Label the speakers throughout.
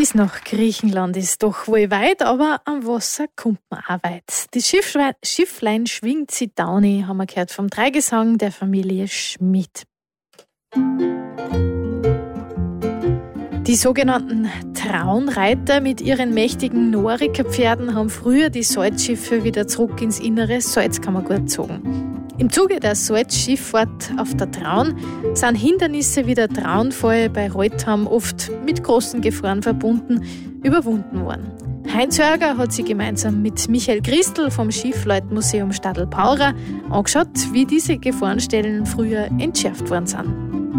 Speaker 1: Bis nach Griechenland ist doch wohl weit, aber am Wasser kommt man auch weit. Das Schifflein schwingt sie Dauni, haben wir gehört vom Dreigesang der Familie Schmidt. Die sogenannten Traunreiter mit ihren mächtigen Noriker-Pferden haben früher die Salzschiffe wieder zurück ins innere Salzkammergut gezogen. Im Zuge der Salzschifffahrt auf der Traun sind Hindernisse wie der Traunfall bei Reutham, oft mit großen Gefahren verbunden, überwunden worden. Heinz Hörger hat sich gemeinsam mit Michael Christl vom Schiffleutmuseum Stadl-Paura angeschaut, wie diese Gefahrenstellen früher entschärft worden sind.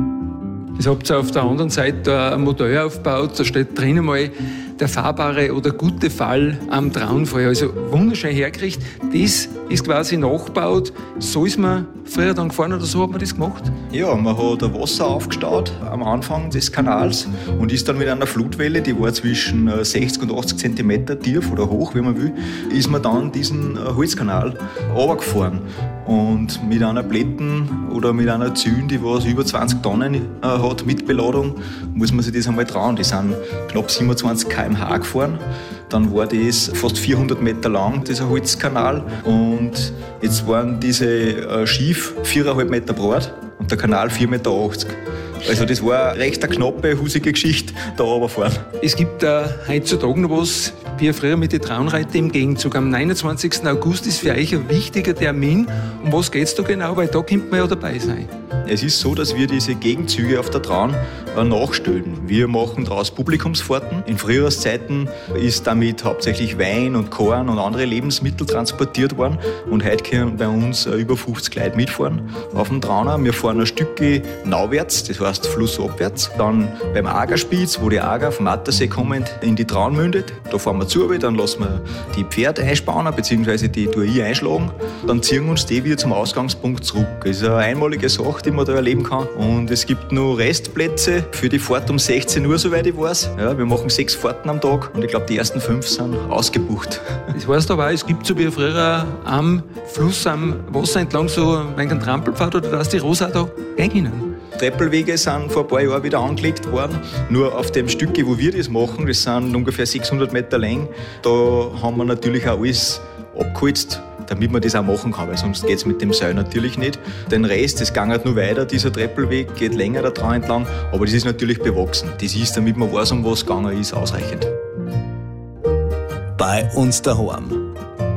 Speaker 2: Jetzt habt ihr auf der anderen Seite ein Modell aufgebaut, da steht drin einmal der fahrbare oder gute Fall am Traunfall. Also wunderschön hergerichtet. Das ist quasi nachgebaut. So ist man früher dann gefahren oder so hat man das gemacht?
Speaker 3: Ja, man hat Wasser aufgestaut am Anfang des Kanals und ist dann mit einer Flutwelle, die war zwischen 60 und 80 cm tief oder hoch, wie man will, ist man dann diesen Holzkanal runtergefahren. Und mit einer Plätten oder mit einer Zühn, die was über 20 Tonnen hat mit Beladung, muss man sich das einmal trauen. Die sind knapp 27 km/h gefahren. Dann war das fast 400 Meter lang, dieser Holzkanal. Und jetzt waren diese Schiff 4,5 Meter breit und der Kanal 4,80 Meter. Also das war eine recht knappe, husige Geschichte, da runterfahren.
Speaker 2: Es gibt heutzutage noch was, wie früher mit den Traunreiter im Gegenzug. Am 29. August ist für euch ein wichtiger Termin. Um was geht es da genau? Weil da könnte man ja dabei sein.
Speaker 3: Es ist so, dass wir diese Gegenzüge auf der Traun nachstellen. Wir machen daraus Publikumsfahrten. In früheren Zeiten ist damit hauptsächlich Wein und Korn und andere Lebensmittel transportiert worden. Und heute können bei uns über 50 Leute mitfahren auf dem Trauner. Wir fahren ein Stückchen nauwärts, das heißt flussabwärts. Dann beim Agerspitz, wo die Ager vom Attersee kommen, in die Traun mündet. Da fahren wir zu, dann lassen wir die Pferde einspannen, beziehungsweise die tue ich einschlagen. Dann ziehen uns die wieder zum Ausgangspunkt zurück. Das ist eine einmalige Sache, die man da erleben kann. Und es gibt noch Restplätze für die Fahrt um 16 Uhr, soweit ich weiß. Ja, wir machen 6 Fahrten am Tag und ich glaube, die ersten 5 sind ausgebucht.
Speaker 2: Das heißt aber auch, es gibt so wie früher am Fluss, am Wasser entlang so einen Trampelpfad oder dass die Rosa da reingehen.
Speaker 3: Treppelwege sind vor ein paar Jahren wieder angelegt worden. Nur auf dem Stück, wo wir das machen, das sind ungefähr 600 Meter lang, da haben wir natürlich auch alles abgeholzt, damit man das auch machen kann, weil sonst geht es mit dem Seil natürlich nicht. Den Rest, das geht nur weiter, dieser Treppelweg geht länger da dran entlang, aber das ist natürlich bewachsen. Das ist, damit man weiß, um was es gegangen ist, ausreichend.
Speaker 4: Bei uns daheim.